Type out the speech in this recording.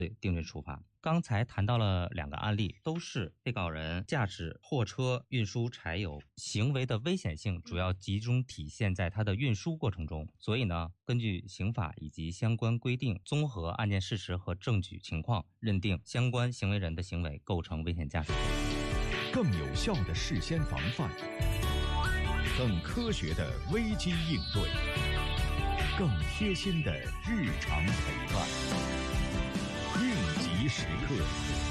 对，定罪处罚。刚才谈到了2个案例，都是被告人驾驶货车运输柴油，行为的危险性主要集中体现在他的运输过程中。所以呢，根据刑法以及相关规定，综合案件事实和证据情况，认定相关行为人的行为构成危险驾驶。 更有效的事先防范，更科学的危机应对，更贴心的日常陪伴。应急时刻，